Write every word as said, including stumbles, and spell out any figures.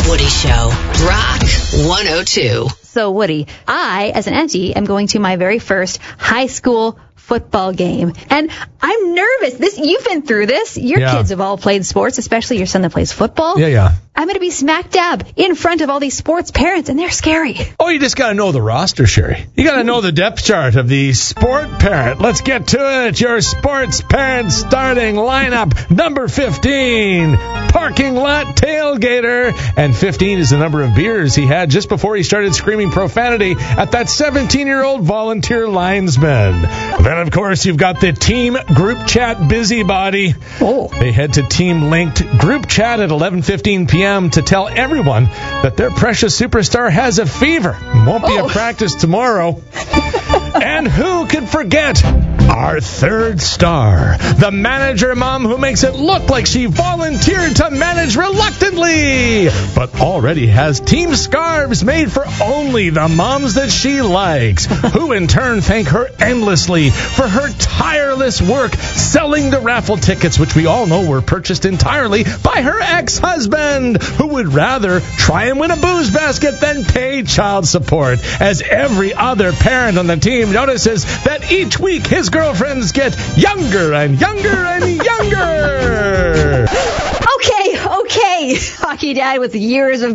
Woody Show. Rock one oh two. So, Woody, I, as an auntie, am going to my very first high school football game. And I'm nervous. This You've been through this. Your Yeah. kids have all played sports, especially your son that plays football. Yeah, yeah. I'm going to be smack dab in front of all these sports parents, and they're scary. Oh, you just got to know the roster, Sherry. You got to know the depth chart of the sport parent. Let's get to it. Your sports parent starting lineup. Number fifteen, parking lot tailgater. And fifteen is the number of beers he had just before he started screaming profanity at that seventeen-year-old volunteer linesman. Then, of course, you've got the team group chat busybody. Oh. They head to Team Linked group chat at eleven fifteen p.m. to tell everyone that their precious superstar has a fever. Won't be Oh. a practice tomorrow. And who could forget our third star, the manager mom who makes it look like she volunteered to manage reluctantly, but already has team scarves made for only the moms that she likes, who in turn thank her endlessly for her tireless work selling the raffle tickets, which we all know were purchased entirely by her ex-husband, who would rather try and win a booze basket than pay child support, as every other parent on the team notices that each week his girlfriends get younger and younger and younger. Okay, okay. Hockey dad with years of